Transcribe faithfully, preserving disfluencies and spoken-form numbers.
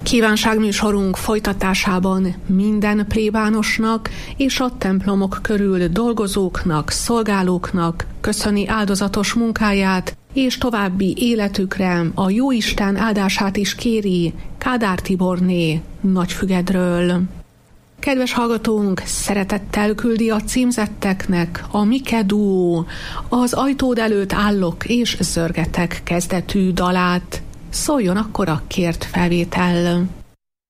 Kívánságműsorunk folytatásában minden plébánosnak és a templomok körül dolgozóknak, szolgálóknak köszöni áldozatos munkáját, és további életükre a Jóisten áldását is kéri Kádár Tiborné Nagyfügedről. Kedves hallgatónk, szeretettel küldi a címzetteknek a Mike Duo az Ajtód előtt állok és zörgetek kezdetű dalát. Szóljon akkor a kért felvétel.